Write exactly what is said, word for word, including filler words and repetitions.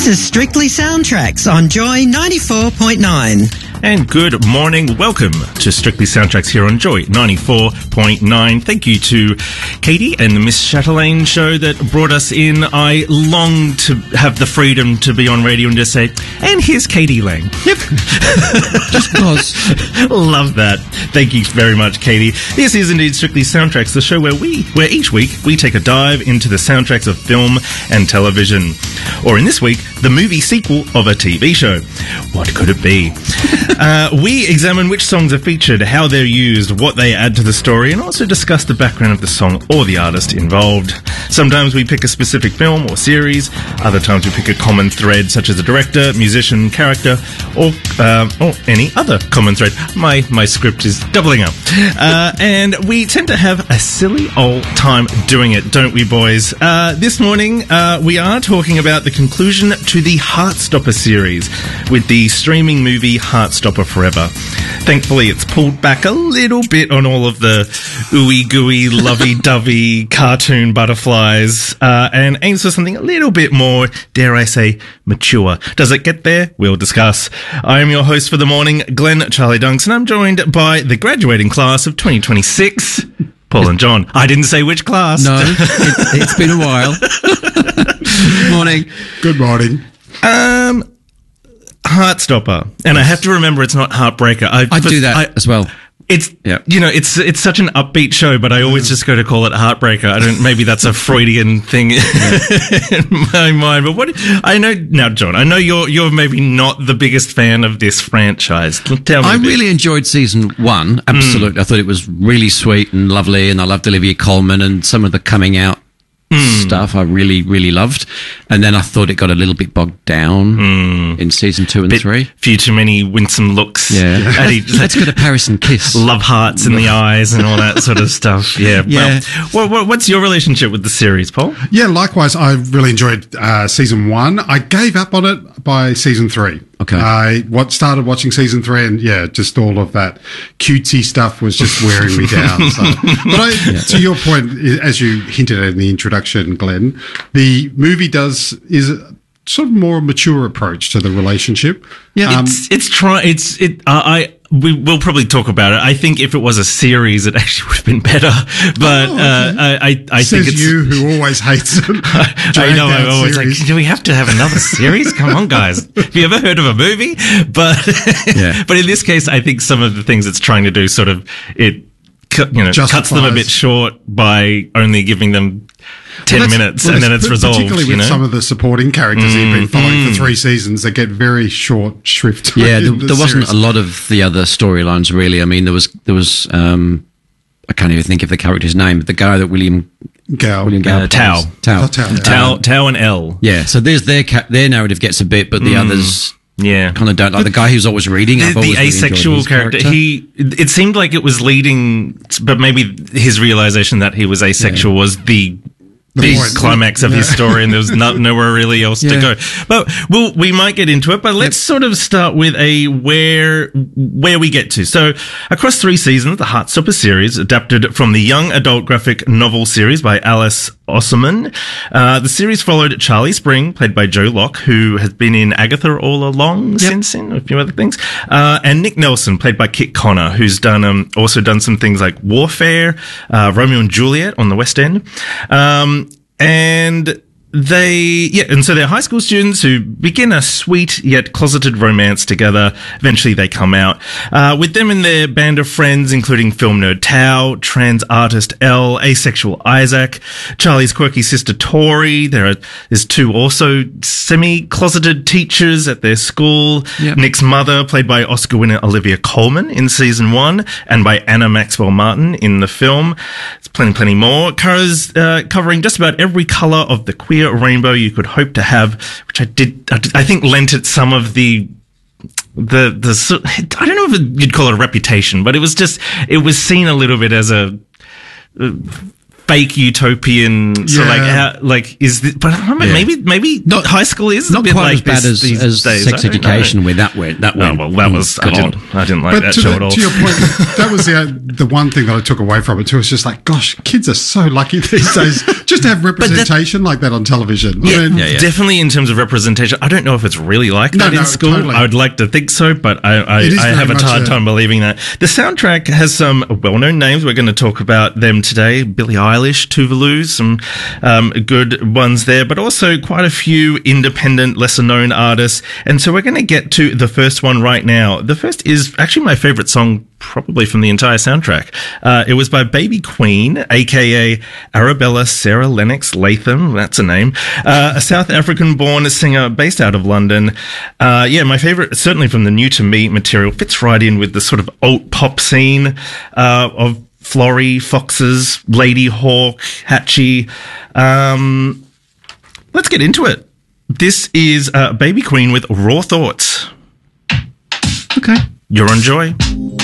This is Strictly Soundtracks on Joy ninety-four point nine. And good morning. Welcome to Strictly Soundtracks here on Joy ninety-four point nine. Thank you to Katie and the Miss Chatelaine show that brought us in. I long to have the freedom to be on radio and just say, and here's Katie Lang. Yep. Just because. Love that. Thank you very much, Katie. This is indeed Strictly Soundtracks, the show where we, where each week we take a dive into the soundtracks of film and television. Or in this week, the movie sequel of a T V show. What could it be? uh, we examine which songs are featured, how they're used, what they add to the story, and also discuss the background of the song or the artist involved. Sometimes we pick a specific film or series. Other times we pick a common thread, such as a director, musician, character, or uh, or any other common thread. My my script is doubling up. Uh, and we tend to have a silly old time doing it, don't we, boys? Uh, this morning, uh, we are talking about the conclusion to the Heartstopper series with the streaming movie Heartstopper Forever. Thankfully, it's pulled back a little bit on all of the ooey gooey, lovey-dovey cartoon butterflies uh, and aims for something a little bit more, dare I say, mature. Does it get there? We'll discuss. I am your host for the morning, Glenn Charlie Dunks, and I'm joined by the graduating class of twenty twenty-six, Paul and John. I didn't say which class. No, it, it's been a while. Morning. Good morning. Um, Heartstopper, and I have to remember it's not Heartbreaker. I, I do that I, as well. It's Yeah. you know it's it's such an upbeat show, but I always just go to call it Heartbreaker. I don't. Maybe that's a Freudian thing in my mind. But what I know now, John, I know you're you're maybe not the biggest fan of this franchise. Tell me. I a bit. really enjoyed season one. Absolutely. Mm. I thought it was really sweet and lovely, and I loved Olivia Colman and some of the coming out mm. stuff I really, really loved. And then I thought it got a little bit bogged down mm. in season two and bit, three. Few too many winsome looks. Yeah. Let's go to Paris and kiss. Love hearts in the eyes and all that sort of stuff. Yeah. Yeah. Well, what, what's your relationship with the series, Paul? Yeah, likewise, I really enjoyed uh, season one. I gave up on it by season three. Okay. I what started watching season three, and yeah, just all of that cutesy stuff was just wearing me down. So. But I, yeah. to your point, as you hinted at in the introduction, Glenn, the movie does is a sort of more mature approach to the relationship. Yeah, um, it's it's try it's it. Uh, I we will probably talk about it. I think if it was a series, it actually would have been better. But oh, okay. uh, I I, I Says think it's you who always hates it. I know. I'm always series. like, do we have to have another series? Come on, guys. Have you ever heard of a movie? But yeah. But in this case, I think some of the things it's trying to do sort of it you know Justifies. cuts them a bit short by only giving them ten well, minutes well, and then it's resolved. Particularly with you know? some of the supporting characters mm, you've been following mm. for three seasons, they get very short shrift. Yeah, there, the there wasn't series. a lot of the other storylines really. I mean, there was there was um, I can't even think of the character's name, but the guy that William Gao, William Gao, uh, Tao, Tao, Tao, yeah. Tao, Tao, and Elle. Yeah, so there's their ca- their narrative gets a bit, but the mm. others. Yeah, kind of don't like but the guy who's always reading. The, I've always the asexual really character. character. He. It seemed like it was leading, but maybe his realization that he was asexual yeah. was the. The big point. climax of yeah. his story, and there was not, nowhere really else yeah. to go. But we'll, we might get into it, but let's yep. sort of start with a where where we get to. So, across three seasons, the Heartstopper series, adapted from the young adult graphic novel series by Alice Oseman. Uh, the series followed Charlie Spring, played by Joe Locke, who has been in Agatha all along yep. since then, a few other things, uh, and Nick Nelson, played by Kit Connor, who's done um, also done some things like Warfare, uh, Romeo and Juliet on the West End. Um, And they, yeah, and so they're high school students who begin a sweet yet closeted romance together. Eventually they come out. Uh, with them and their band of friends, including film nerd Tao, trans artist Elle, asexual Isaac, Charlie's quirky sister Tori. There are, there's two also semi-closeted teachers at their school. Yep. Nick's mother, played by Oscar winner Olivia Colman in season one, and by Anna Maxwell Martin in the film. There's plenty, plenty more. Kara's, uh, covering just about every color of the queer rainbow you could hope to have, which I did, I, did, I think lent it some of the, the, the, I don't know if you'd call it a reputation, but it was just, it was seen a little bit as a, fake utopian. So Yeah. like, how, like is this, but I don't know, Yeah. maybe maybe Not- high school is Not a bit quite like as bad this as, these as days. Sex I don't know. Education, where that went. That Oh went. well, that was God. odd. I didn't like But that to, show the- at all. to your point, that was the the one thing that I took away from it too. It's just like, gosh, kids are so lucky these days just to have representation like that on television. I Yeah, mean, yeah. definitely in terms of representation. I don't know if it's really like No, that no, in school. totally. I would like to think so, but I, I, It is I very have a much hard a- time believing that. The soundtrack has some well-known names. We're going to talk about them today. Billie Eilish, Tuvalu, some um, good ones there, but also quite a few independent, lesser-known artists. And so we're going to get to the first one right now. The first is actually my favorite song probably from the entire soundtrack. Uh, it was by Baby Queen, aka Arabella Sarah Lennox Latham. That's a name. Uh, a South African-born singer based out of London. Uh, yeah, my favorite, certainly from the New to Me material, fits right in with the sort of alt pop scene uh, of Florrie, Foxes, Lady Hawk, Hatchie. Um, let's get into it. This is uh, Baby Queen with Raw Thoughts. Okay. You're on Joy.